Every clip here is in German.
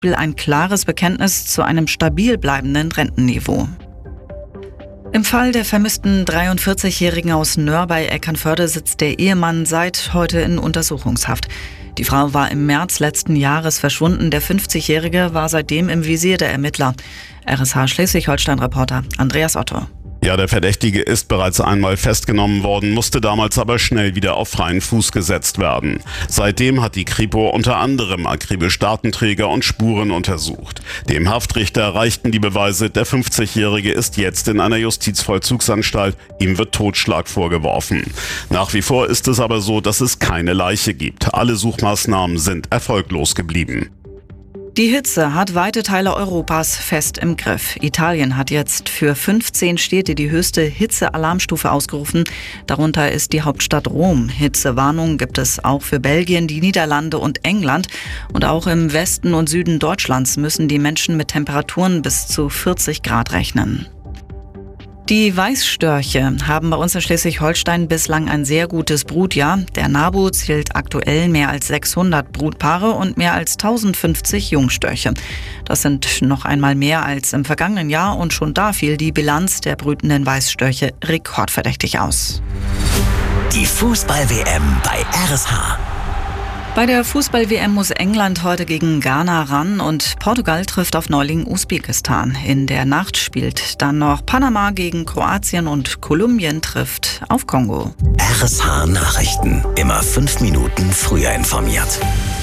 ein klares Bekenntnis zu einem stabil bleibenden Rentenniveau. Im Fall der vermissten 43-Jährigen aus Nöhr bei Eckernförde sitzt der Ehemann seit heute in Untersuchungshaft. Die Frau war im März letzten Jahres verschwunden. Der 50-Jährige war seitdem im Visier der Ermittler. RSH Schleswig-Holstein-Reporter Andreas Otto. Ja, der Verdächtige ist bereits einmal festgenommen worden, musste damals aber schnell wieder auf freien Fuß gesetzt werden. Seitdem hat die Kripo unter anderem akribisch Datenträger und Spuren untersucht. Dem Haftrichter reichten die Beweise, der 50-Jährige ist jetzt in einer Justizvollzugsanstalt, ihm wird Totschlag vorgeworfen. Nach wie vor ist es aber so, dass es keine Leiche gibt. Alle Suchmaßnahmen sind erfolglos geblieben. Die Hitze hat weite Teile Europas fest im Griff. Italien hat jetzt für 15 Städte die höchste Hitzealarmstufe ausgerufen. Darunter ist die Hauptstadt Rom. Hitzewarnungen gibt es auch für Belgien, die Niederlande und England. Und auch im Westen und Süden Deutschlands müssen die Menschen mit Temperaturen bis zu 40 Grad rechnen. Die Weißstörche haben bei uns in Schleswig-Holstein bislang ein sehr gutes Brutjahr. Der NABU zählt aktuell mehr als 600 Brutpaare und mehr als 1050 Jungstörche. Das sind noch einmal mehr als im vergangenen Jahr und schon da fiel die Bilanz der brütenden Weißstörche rekordverdächtig aus. Die Fußball-WM bei RSH. Bei der Fußball-WM muss England heute gegen Ghana ran und Portugal trifft auf Neuling Usbekistan. In der Nacht spielt dann noch Panama gegen Kroatien und Kolumbien trifft auf Kongo. RSH Nachrichten. Immer 5 Minuten früher informiert.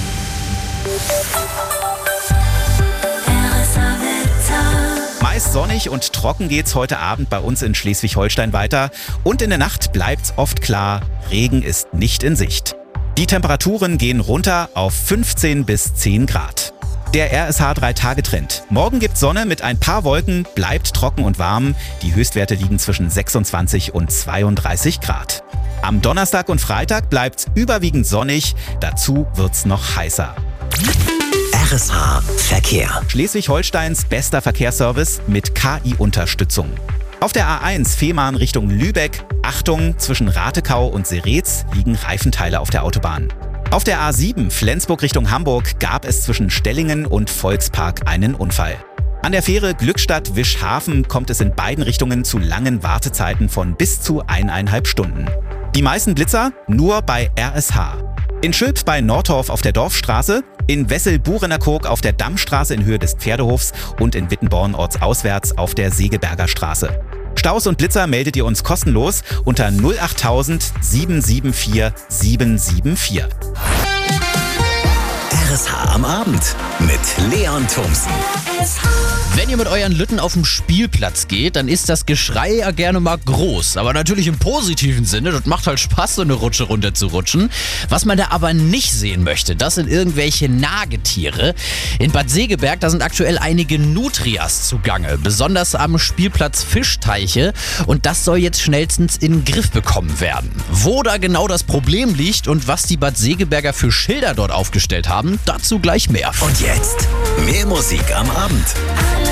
Meist sonnig und trocken geht's heute Abend bei uns in Schleswig-Holstein weiter. Und in der Nacht bleibt's oft klar, Regen ist nicht in Sicht. Die Temperaturen gehen runter auf 15 bis 10 Grad. Der RSH 3-Tage-Trend. Morgen gibt's Sonne mit ein paar Wolken, bleibt trocken und warm. Die Höchstwerte liegen zwischen 26 und 32 Grad. Am Donnerstag und Freitag bleibt's überwiegend sonnig, dazu wird's noch heißer. RSH Verkehr. Schleswig-Holsteins bester Verkehrsservice mit KI-Unterstützung. Auf der A1 Fehmarn Richtung Lübeck, Achtung, zwischen Ratekau und Seretz liegen Reifenteile auf der Autobahn. Auf der A7 Flensburg Richtung Hamburg gab es zwischen Stellingen und Volkspark einen Unfall. An der Fähre Glückstadt-Wischhafen kommt es in beiden Richtungen zu langen Wartezeiten von bis zu 1,5 Stunden. Die meisten Blitzer nur bei RSH. In Schülp bei Nordorf auf der Dorfstraße, in Wessel-Burenerkog auf der Dammstraße in Höhe des Pferdehofs und in Wittenborn ortsauswärts auf der Segeberger Straße. Staus und Blitzer meldet ihr uns kostenlos unter 08000 774 774. RSH am Abend mit Leon Thomsen. Wenn ihr mit euren Lütten auf den Spielplatz geht, dann ist das Geschrei ja gerne mal groß. Aber natürlich im positiven Sinne. Das macht halt Spaß, so eine Rutsche runter zu rutschen. Was man da aber nicht sehen möchte, das sind irgendwelche Nagetiere. In Bad Segeberg, da sind aktuell einige Nutrias zugange. Besonders am Spielplatz Fischteiche. Und das soll jetzt schnellstens in den Griff bekommen werden. Wo da genau das Problem liegt und was die Bad Segeberger für Schilder dort aufgestellt haben, dazu gleich mehr. Und jetzt mehr Musik am Abend.